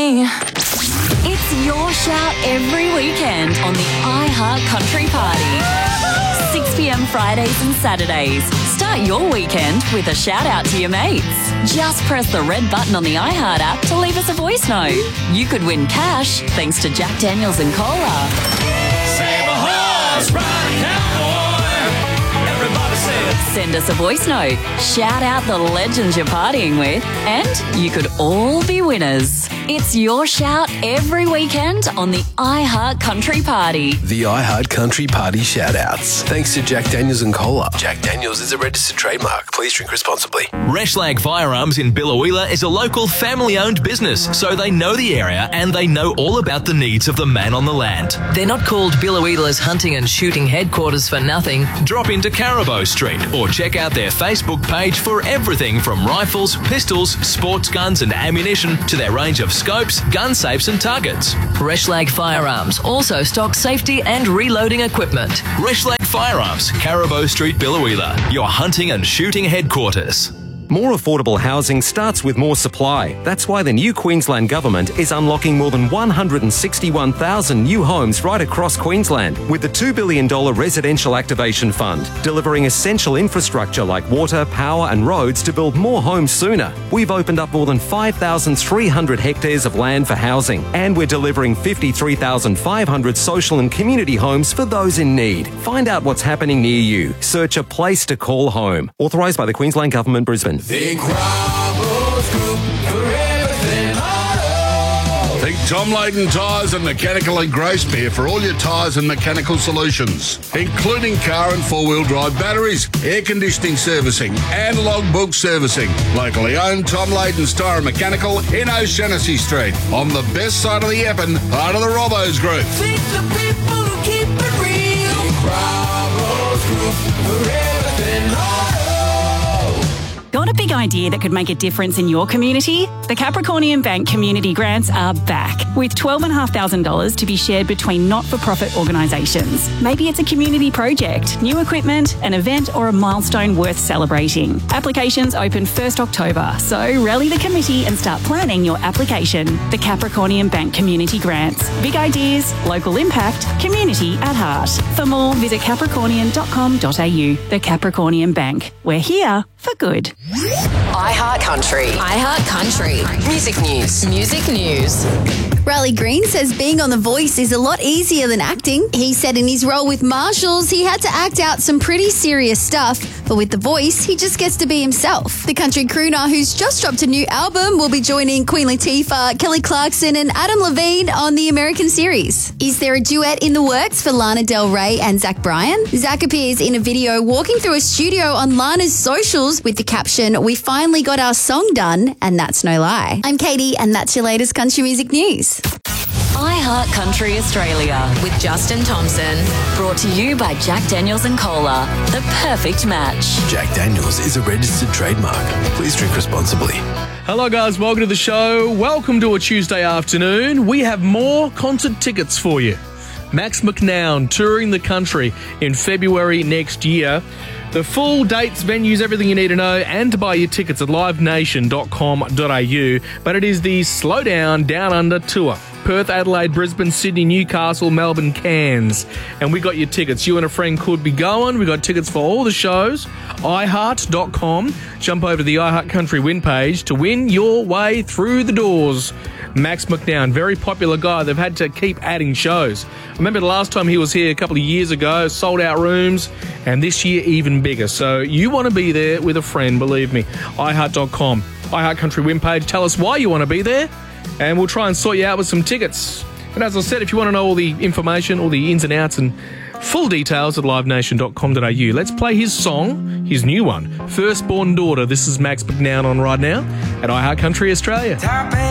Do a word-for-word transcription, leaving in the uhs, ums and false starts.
me. It's your shout every weekend on the iHeart Country Party. six p.m. Fridays and Saturdays. Start your weekend with a shout out to your mates. Just press the red button on the iHeart app to leave us a voice note. You could win cash thanks to Jack Daniels and Cola. Save a horse, ride a cowboy. Everybody say it. Send us a voice note. Shout out the legends you're partying with, and you could all be winners. It's your shout every weekend on the iHeart Country Party. The iHeart Country Party shout-outs. Thanks to Jack Daniels and Cola. Jack Daniels is a registered trademark. Please drink responsibly. Reschlag Firearms in Billawheeler is a local family-owned business, so they know the area and they know all about the needs of the man on the land. They're not called Billawheeler's hunting and shooting headquarters for nothing. Drop into Carabo Street or check out their Facebook page for everything from rifles, pistols, sports guns and ammunition to their range of scopes, gun safes and targets. Reschlag Firearms also stocks safety and reloading equipment. Reschlag Firearms, Carabo Street, Billawheeler, your hunting and shooting headquarters. More affordable housing starts with more supply. That's why the new Queensland Government is unlocking more than one hundred sixty-one thousand new homes right across Queensland with the two billion dollars Residential Activation Fund, delivering essential infrastructure like water, power and roads to build more homes sooner. We've opened up more than five thousand three hundred hectares of land for housing, and we're delivering fifty-three thousand five hundred social and community homes for those in need. Find out what's happening near you. Search a place to call home. Authorised by the Queensland Government, Brisbane. Think Roberts Group for everything auto. Think Tom Layton Tyres and Mechanical and Gracemere for all your tyres and mechanical solutions, including car and four-wheel drive batteries, air conditioning servicing and logbook servicing. Locally owned Tom Layton's Tyre and Mechanical in O'Shanassy Street on the best side of the Epping, part of the Robbo's Group. Think the people who keep it real. Think Roberts Group for everything auto. Got a big idea that could make a difference in your community? The Capricornian Bank Community Grants are back with twelve thousand five hundred dollars to be shared between not-for-profit organisations. Maybe it's a community project, new equipment, an event or a milestone worth celebrating. Applications open first October, so rally the committee and start planning your application. The Capricornian Bank Community Grants. Big ideas, local impact, community at heart. For more, visit capricornian dot com dot a u. The Capricornian Bank. We're here for good. iHeart Country. iHeart Country. Music news. Music news. Riley Green says being on The Voice is a lot easier than acting. He said in his role with Marshalls, he had to act out some pretty serious stuff, but with The Voice, he just gets to be himself. The country crooner who's just dropped a new album will be joining Queen Latifah, Kelly Clarkson and Adam Levine on the American series. Is there a duet in the works for Lana Del Rey and Zach Bryan? Zach appears in a video walking through a studio on Lana's socials with the caption, "We finally got our song done, and that's no lie." I'm Katie, and that's your latest country music news. iHeart Country Australia With Justin Thompson. brought to you by Jack Daniels and Cola. The perfect match. Jack Daniels is a registered trademark. Please drink responsibly. Hello guys, welcome to the show. Welcome to a Tuesday afternoon. We have more concert tickets for you. Max McNown touring the country in February next year. The full dates, venues, everything you need to know, and to buy your tickets at live nation dot com dot a u. But it is the Slow Down Down Under tour. Perth, Adelaide, Brisbane, Sydney, Newcastle, Melbourne, Cairns. And we got your tickets. You and a friend could be going. We got tickets for all the shows. i heart dot com. Jump over to the iHeart Country win page to win your way through the doors. Max McNown, very popular guy. They've had to keep adding shows. I remember the last time he was here a couple of years ago, sold out rooms, and this year even bigger. So you want to be there with a friend, believe me. i heart dot com. iHeart Country win page. Tell us why you want to be there, and we'll try and sort you out with some tickets. And as I said, if you want to know all the information, all the ins and outs and full details at live nation dot com dot a u. Let's play his song, his new one, Firstborn Daughter. This is Max McNown on right now at iHeart Country Australia.